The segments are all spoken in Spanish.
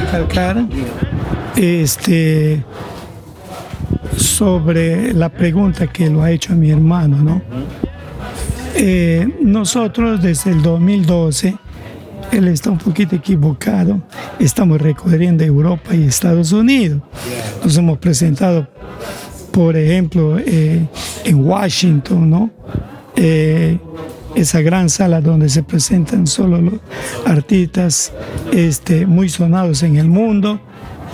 recalcar sobre la pregunta que lo ha hecho mi hermano, ¿no? Nosotros desde el 2012, él está un poquito equivocado, estamos recorriendo Europa y Estados Unidos. Nos hemos presentado, por ejemplo, en Washington, ¿no? Esa gran sala donde se presentan solo los artistas muy sonados en el mundo.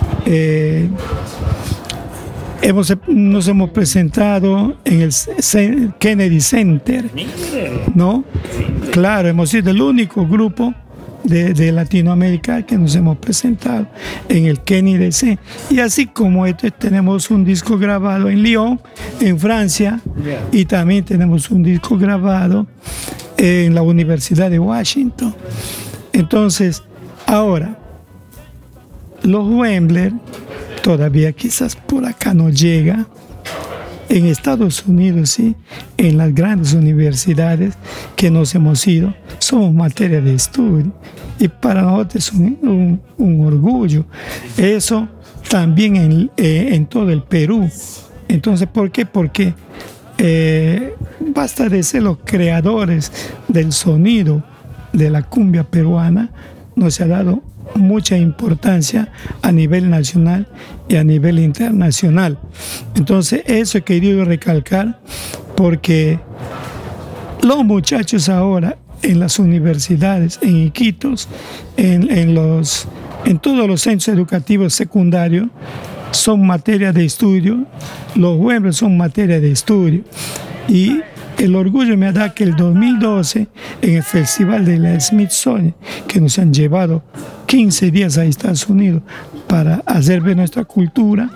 Nos hemos presentado en el Kennedy Center, ¿no? Claro, hemos sido el único grupo de Latinoamérica que nos hemos presentado en el Kennedy Center. Y así como tenemos un disco grabado en Lyon, en Francia, y también tenemos un disco grabado en la Universidad de Washington. Entonces, ahora, los Wembler todavía quizás por acá no llega. En Estados Unidos, sí, en las grandes universidades que nos hemos ido, somos materia de estudio. Y para nosotros es un orgullo. Eso también en todo el Perú. Entonces, ¿por qué? Porque basta de ser los creadores del sonido de la cumbia peruana, nos ha dado mucha importancia a nivel nacional y a nivel internacional. Entonces, eso he querido recalcar porque los muchachos ahora en las universidades, en Iquitos, en todos los centros educativos secundarios, son materia de estudio, los Wembler son materia de estudio. Y el orgullo me da que el 2012, en el Festival de la Smithsonian, que nos han llevado 15 días a Estados Unidos para hacer ver nuestra cultura,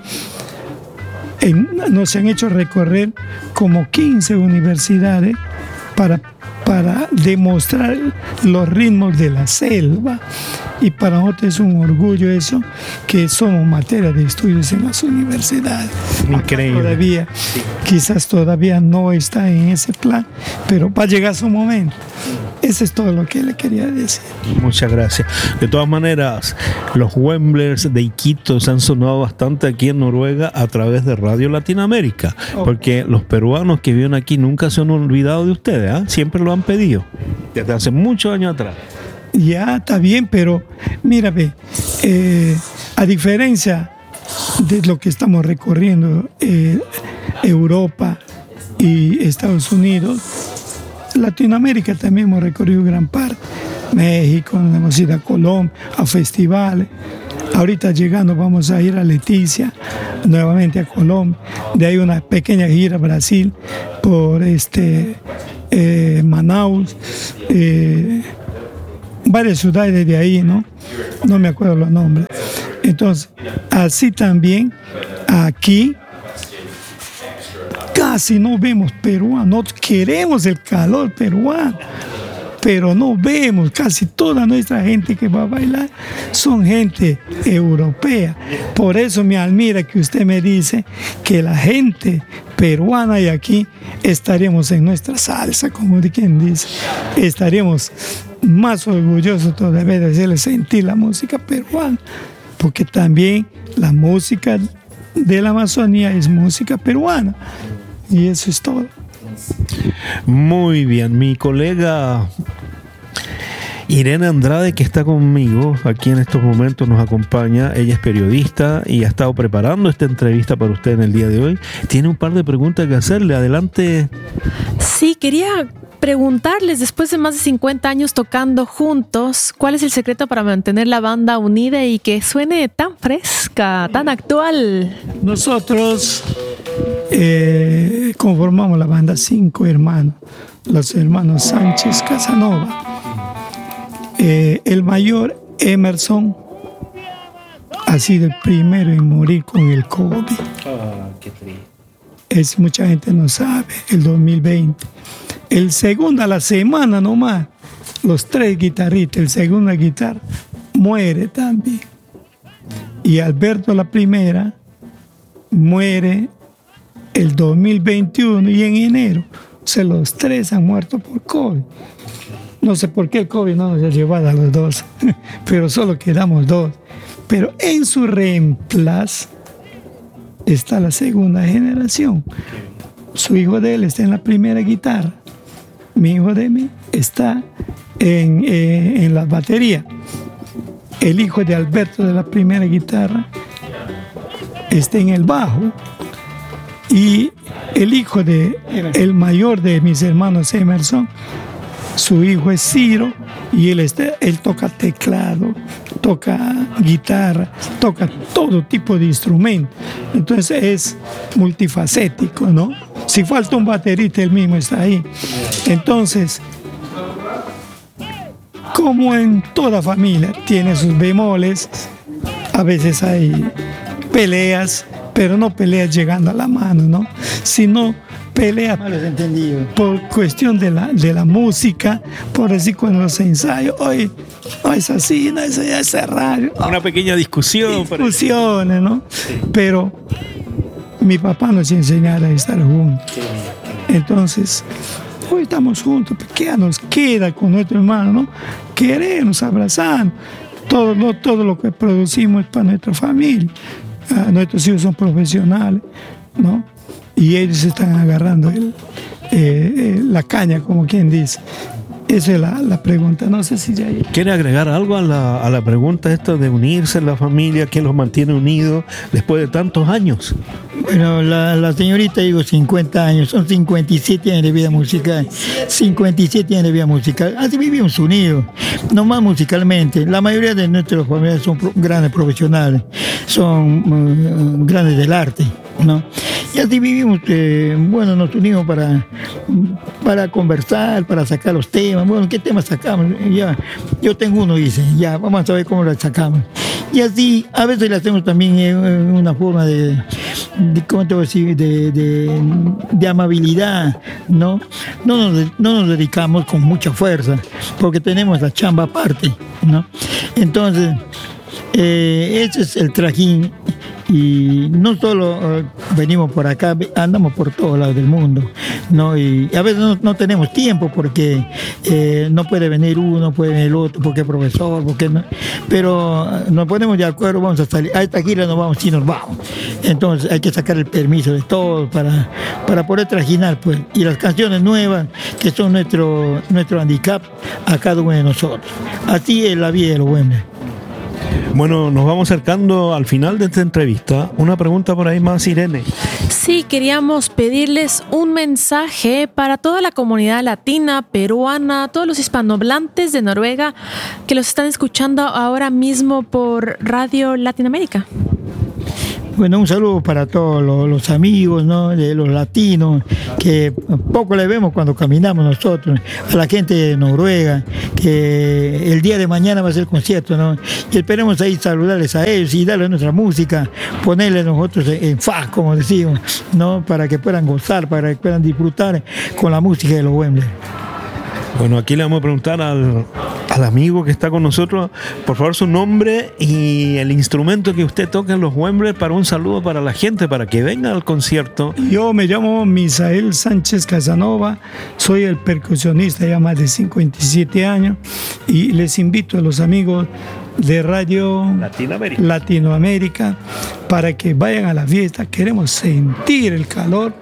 nos han hecho recorrer como 15 universidades para demostrar los ritmos de la selva. Y para nosotros es un orgullo eso, que somos materia de estudios en las universidades. Increíble. Quizás todavía no está en ese plan, pero va a llegar su momento. Eso es todo lo que le quería decir. Muchas gracias. De todas maneras, los Wemblers de Iquitos han sonado bastante aquí en Noruega a través de Radio Latinoamérica, porque los peruanos que viven aquí nunca se han olvidado de ustedes, ¿eh? Siempre lo han pedido, desde hace muchos años atrás. Ya está bien, pero mira, a diferencia de lo que estamos recorriendo Europa y Estados Unidos, Latinoamérica también hemos recorrido gran parte. México, hemos ido a Colombia, a festivales. Ahorita llegando vamos a ir a Leticia, nuevamente a Colombia. De ahí una pequeña gira a Brasil por Manaus, varias ciudades de ahí, ¿no? No me acuerdo los nombres. Entonces, así también aquí casi no vemos peruanos, queremos el calor peruano, pero no vemos, casi toda nuestra gente que va a bailar son gente europea. Por eso me admira que usted me dice que la gente peruana y aquí estaremos en nuestra salsa, como de quien dice, estaremos más orgullosos todavía de hacerle sentir la música peruana, porque también la música de la Amazonía es música peruana. Y eso es todo. Muy bien, mi colega Irene Andrade, que está conmigo aquí en estos momentos, nos acompaña. Ella es periodista y ha estado preparando esta entrevista para usted en el día de hoy. Tiene un par de preguntas que hacerle. Adelante. Sí, quería preguntarles, después de más de 50 años tocando juntos, ¿cuál es el secreto para mantener la banda unida y que suene tan fresca, tan actual? Nosotros conformamos la banda 5 hermanos, los hermanos Sánchez Casanova. El mayor, Emerson, ha sido el primero en morir con el COVID. Qué triste. Mucha gente no sabe, el 2020. El segundo, a la semana nomás, los 3 guitarristas, el segundo guitarra, muere también. Y Alberto, la primera, muere el 2021 y en enero. O sea, los 3 han muerto por COVID. No sé por qué el COVID no nos ha llevado a los 2, pero solo quedamos 2. Pero en su reemplazo está la segunda generación. Su hijo de él está en la primera guitarra. Mi hijo de mí está en la batería. El hijo de Alberto de la primera guitarra está en el bajo. Y el hijo el mayor de mis hermanos, Emerson, su hijo es Ciro, y él toca teclado, toca guitarra, toca todo tipo de instrumento. Entonces es multifacético, ¿no? Si falta un baterista, él mismo está ahí. Entonces, como en toda familia, tiene sus bemoles, a veces hay peleas, pero no peleas llegando a la mano, ¿no? Sino pelea por cuestión de la música, por decir cuando los ensayos, hoy es así, no, eso ya es raro. Una pequeña discusión. Discusiones, ¿no? Pero mi papá nos enseñaba a estar juntos. Entonces, hoy estamos juntos, porque ya nos queda con nuestro hermano, ¿no? Queremos abrazar. Todo lo que producimos es para nuestra familia. Nuestros hijos son profesionales, ¿no? Y ellos están agarrando la caña, como quien dice. Esa es la pregunta. No sé si ya... ¿Quiere agregar algo a la pregunta esto de unirse en la familia? ¿Qué los mantiene unidos después de tantos años? Bueno, la señorita, digo, 50 años, son 57 años de vida musical, 57 años de vida musical, así vivimos unidos, no más musicalmente. La mayoría de nuestros familiares son grandes profesionales, son grandes del arte, ¿no? Y así vivimos, bueno, nos unimos para conversar, para sacar los temas. Bueno, ¿qué temas sacamos? Ya, yo tengo uno, dice, ya, vamos a ver cómo lo sacamos. Y así, a veces le hacemos también una forma ¿cómo te voy a decir? De amabilidad, ¿no? No nos dedicamos con mucha fuerza, porque tenemos la chamba aparte, ¿no? Entonces, ese es el trajín. Y no solo venimos por acá, andamos por todos lados del mundo, ¿no? Y a veces no tenemos tiempo porque no puede venir uno, puede venir el otro, porque es profesor, porque no. Pero nos ponemos de acuerdo, vamos a salir, a esta gira nos vamos y nos vamos. Entonces hay que sacar el permiso de todos para poder trajinar, pues. Y las canciones nuevas, que son nuestro handicap a cada uno de nosotros. Así es la vida de los Wembley. Bueno, nos vamos acercando al final de esta entrevista. Una pregunta por ahí más, Irene. Sí, queríamos pedirles un mensaje para toda la comunidad latina, peruana, todos los hispanohablantes de Noruega que los están escuchando ahora mismo por Radio Latinoamérica. Bueno, un saludo para todos los amigos, ¿no? De los latinos, que poco le vemos cuando caminamos nosotros, a la gente de Noruega, que el día de mañana va a ser el concierto, ¿no? Y esperemos ahí saludarles a ellos y darles nuestra música, ponerle nosotros en faz, como decimos, ¿no? Para que puedan gozar, para que puedan disfrutar con la música de los Wembley. Bueno, aquí le vamos a preguntar al amigo que está con nosotros, por favor, su nombre y el instrumento que usted toca en los Wembley, para un saludo para la gente, para que venga al concierto. Yo me llamo Misael Sánchez Casanova, soy el percusionista ya más de 57 años, y les invito a los amigos de Radio Latinoamérica para que vayan a la fiesta. Queremos sentir el calor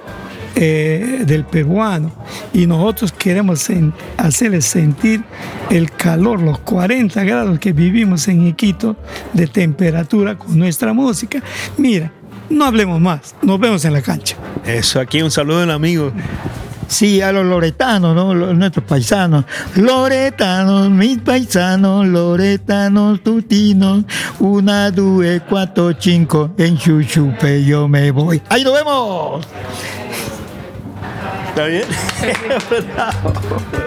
del peruano, y nosotros queremos hacerles sentir el calor, los 40 grados que vivimos en Iquitos de temperatura con nuestra música. Mira, no hablemos más, nos vemos en la cancha. Eso, aquí un saludo del amigo. Sí, a los loretanos, ¿no? Nuestros paisanos. Loretanos, mis paisanos, loretanos, tutinos, 1, 2, 4, 5, en Chuchupe yo me voy. ¡Ahí nos vemos! ¿Está bien? Bravo.